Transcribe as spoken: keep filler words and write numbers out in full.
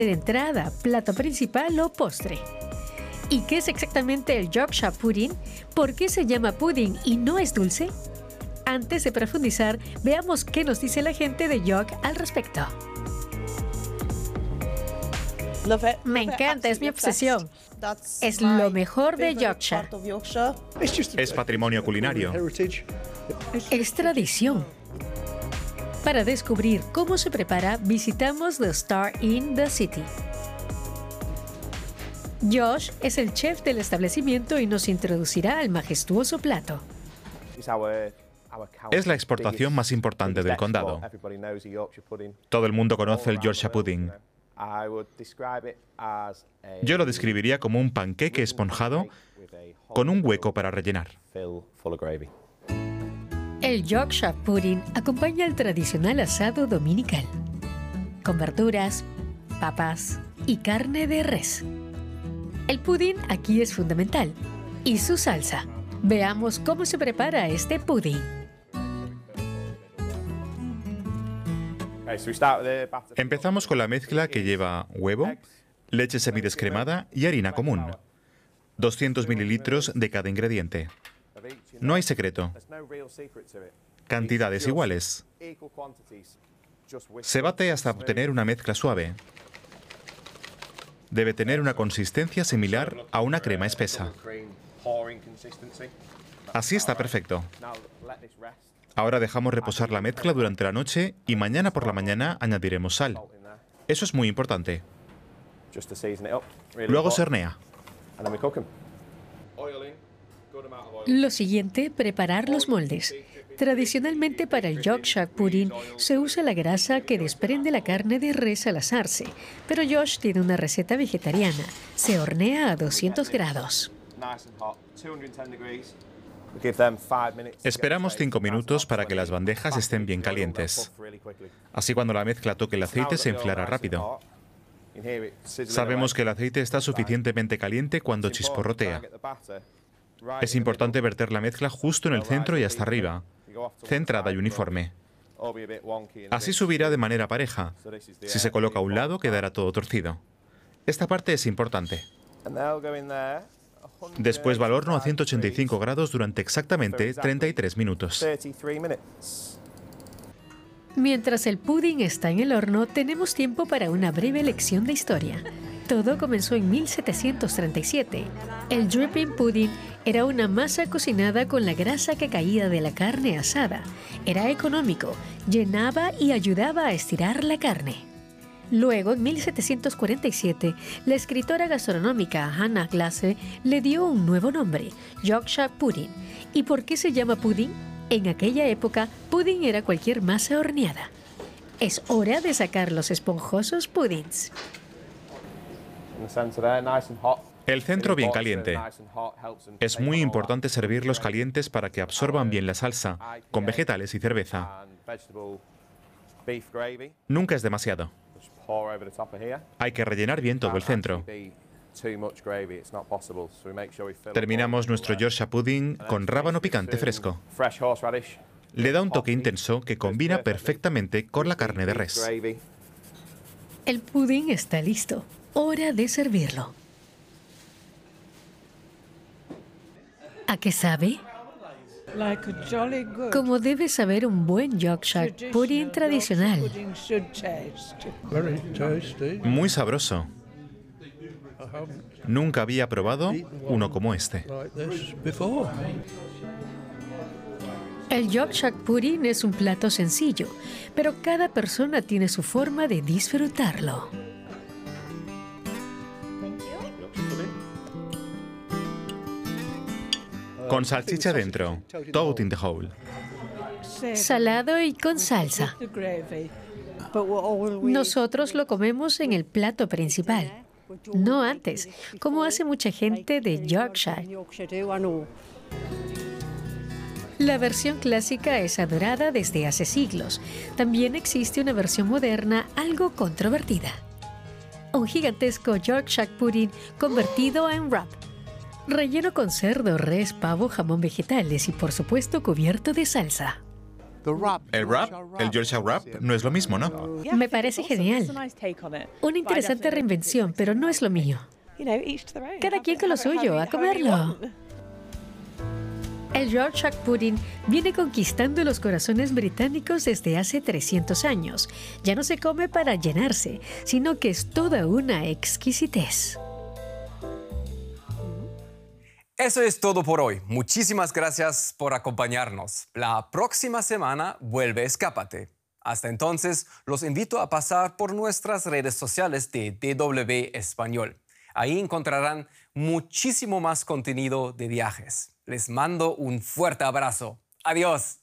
de entrada, plato principal o postre. ¿Y qué es exactamente el Yorkshire Pudding? ¿Por qué se llama pudding y no es dulce? Antes de profundizar, veamos qué nos dice la gente de York al respecto. Me encanta, es mi obsesión. Es lo mejor de Yorkshire. Es patrimonio culinario. Es tradición. Para descubrir cómo se prepara, visitamos The Star Inn The City. Josh es el chef del establecimiento y nos introducirá al majestuoso plato. Es la exportación más importante del condado. Todo el mundo conoce el Yorkshire Pudding. Yo lo describiría como un panqueque esponjado con un hueco para rellenar. El Yorkshire Pudding acompaña el tradicional asado dominical, con verduras, papas y carne de res. El pudding aquí es fundamental, y su salsa. Veamos cómo se prepara este pudding. Empezamos con la mezcla que lleva huevo, leche semidescremada y harina común. doscientos mililitros de cada ingrediente. No hay secreto. Cantidades iguales. Se bate hasta obtener una mezcla suave. Debe tener una consistencia similar a una crema espesa. Así está perfecto. Ahora dejamos reposar la mezcla durante la noche y mañana por la mañana añadiremos sal. Eso es muy importante. Luego se hornea. Lo siguiente, preparar los moldes. Tradicionalmente para el Yorkshire Pudding se usa la grasa que desprende la carne de res al asarse, pero Josh tiene una receta vegetariana. Se hornea a doscientos grados. Esperamos cinco minutos para que las bandejas estén bien calientes. Así cuando la mezcla toque el aceite se enfriará rápido. Sabemos que el aceite está suficientemente caliente cuando chisporrotea. Es importante verter la mezcla justo en el centro y hasta arriba, centrada y uniforme. Así subirá de manera pareja. Si se coloca a un lado, quedará todo torcido. Esta parte es importante. Después va al horno a ciento ochenta y cinco grados durante exactamente treinta y tres minutos. Mientras el pudding está en el horno, tenemos tiempo para una breve lección de historia. Todo comenzó en mil setecientos treinta y siete. El dripping pudding era una masa cocinada con la grasa que caía de la carne asada. Era económico, llenaba y ayudaba a estirar la carne. Luego, en mil setecientos cuarenta y siete, la escritora gastronómica Hannah Glasse le dio un nuevo nombre, Yorkshire Pudding. ¿Y por qué se llama pudding? En aquella época, pudding era cualquier masa horneada. Es hora de sacar los esponjosos puddings. El centro bien caliente. Es muy importante servirlos calientes para que absorban bien la salsa, con vegetales y cerveza. Nunca es demasiado. Hay que rellenar bien todo el centro. Terminamos nuestro Yorkshire Pudding con rábano picante fresco. Le da un toque intenso que combina perfectamente con la carne de res. El pudding está listo. Hora de servirlo. ¿A qué sabe? Como debe saber un buen Yorkshire Pudding tradicional. Muy sabroso. Nunca había probado uno como este. El Yorkshire Pudding es un plato sencillo, pero cada persona tiene su forma de disfrutarlo. Con salchicha dentro, toad in the hole. Salado y con salsa. Nosotros lo comemos en el plato principal, no antes, como hace mucha gente de Yorkshire. La versión clásica es adorada desde hace siglos. También existe una versión moderna algo controvertida. Un gigantesco Yorkshire Pudding convertido en wrap. Relleno con cerdo, res, pavo, jamón, vegetales y por supuesto cubierto de salsa. El wrap, el Yorkshire wrap, no es lo mismo, ¿no? Me parece genial. Una interesante reinvención, pero no es lo mío. Cada quien con lo suyo, a comerlo. El Yorkshire Pudding viene conquistando los corazones británicos desde hace trescientos años. Ya no se come para llenarse, sino que es toda una exquisitez. Eso es todo por hoy. Muchísimas gracias por acompañarnos. La próxima semana vuelve Escápate. Hasta entonces, los invito a pasar por nuestras redes sociales de D W Español. Ahí encontrarán muchísimo más contenido de viajes. Les mando un fuerte abrazo. Adiós.